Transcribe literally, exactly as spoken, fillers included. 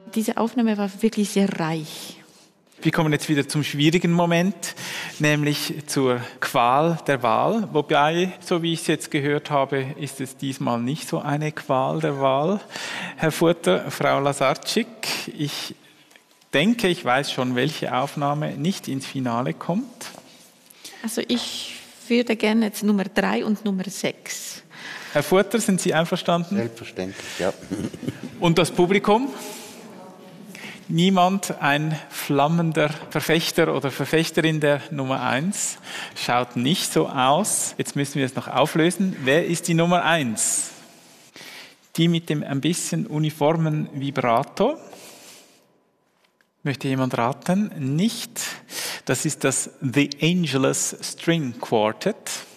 Diese Aufnahme war wirklich sehr reich. Wir kommen jetzt wieder zum schwierigen Moment, nämlich zur Qual der Wahl. Wobei, so wie ich es jetzt gehört habe, ist es diesmal nicht so eine Qual der Wahl. Herr Furter, Frau Lasarczyk, ich denke, ich weiß schon, welche Aufnahme nicht ins Finale kommt. Also ich würde gerne jetzt Nummer drei und Nummer sechs. Herr Furter, sind Sie einverstanden? Selbstverständlich, ja. Und das Publikum? Niemand ein flammender Verfechter oder Verfechterin der Nummer eins. Schaut nicht so aus. Jetzt müssen wir es noch auflösen. Wer ist die Nummer eins? Die mit dem ein bisschen uniformen Vibrato. Möchte jemand raten? Nicht. Das ist das The Angelus String Quartet.